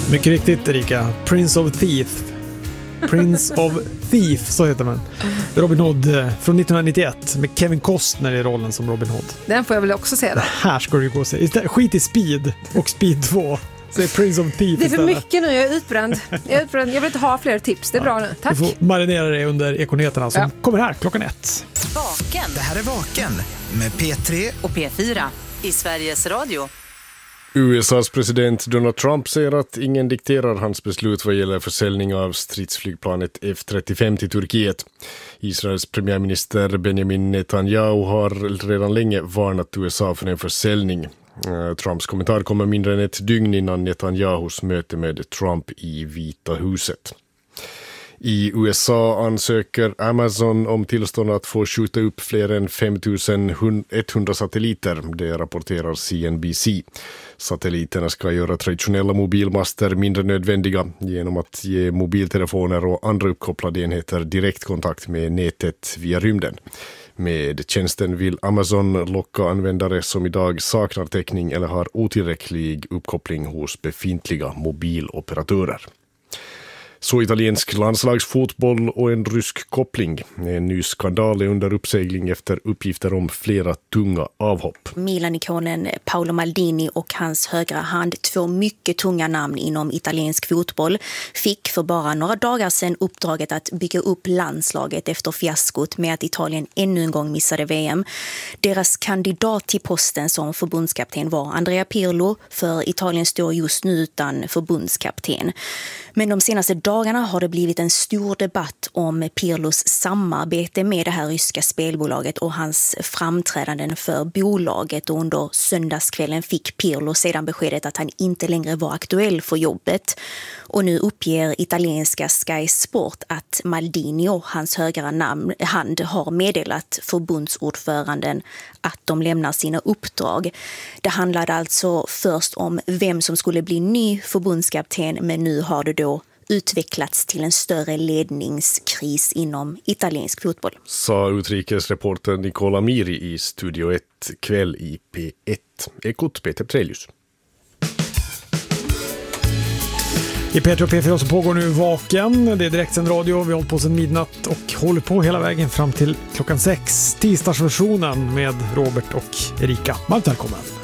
Mycket riktigt, Erika. Prince of Thief. Prince of Thief, så heter man. Robin Hood från 1991 med Kevin Costner i rollen som Robin Hood. Den får jag väl också se då. Det här ska du gå och se. Skit i Speed och Speed 2. Så är Prince of Thief. Det är för mycket nu, jag är utbränd. Jag vill inte ha fler tips, det är bra nu. Tack. Du får marinera dig under Ekonyheterna som kommer här klockan 1. Vaken. Det här är Vaken med P3 Och P4 i Sveriges Radio. USAs president Donald Trump säger att ingen dikterar hans beslut vad gäller försäljning av stridsflygplanet F-35 till Turkiet. Israels premiärminister Benjamin Netanyahu har redan länge varnat USA för en försäljning. Trumps kommentar kommer mindre än ett dygn innan Netanyahus möte med Trump i Vita huset. I USA ansöker Amazon om tillstånd att få skjuta upp fler än 5100 satelliter, det rapporterar CNBC. Satelliterna ska göra traditionella mobilmaster mindre nödvändiga genom att ge mobiltelefoner och andra uppkopplade enheter direktkontakt med nätet via rymden. Med tjänsten vill Amazon locka användare som idag saknar täckning eller har otillräcklig uppkoppling hos befintliga mobiloperatörer. Så italiensk landslagsfotboll och en rysk koppling. En ny skandal är under uppsegling efter uppgifter om flera tunga avhopp. Milan-ikonen Paolo Maldini och hans högra hand, 2 mycket tunga namn inom italiensk fotboll, fick för bara några dagar sedan uppdraget att bygga upp landslaget efter fiaskot med att Italien ännu en gång missade VM. Deras kandidat till posten som förbundskapten var Andrea Pirlo, för Italien står just nu utan förbundskapten. Men de senaste dagarna har det blivit en stor debatt om Pirlos samarbete med det här ryska spelbolaget och hans framträdanden för bolaget, och under söndagskvällen fick Pirlo sedan beskedet att han inte längre var aktuell för jobbet. Och nu uppger italienska Sky Sport att Maldini och hans högra hand har meddelat förbundsordföranden att de lämnar sina uppdrag. Det handlade alltså först om vem som skulle bli ny förbundskapten, men nu har det då utvecklats till en större ledningskris inom italiensk fotboll. Sa utrikesreporter Nicola Miri i Studio 1 kväll i P1. Ekot Peter Trelius. I P3 och P4 så pågår nu Vaken. Det är direktsänd radio. Vi har hållit på sedan midnatt och håller på hela vägen fram till klockan 6. Tisdagsversionen med Robert och Erika. Varmt välkommen.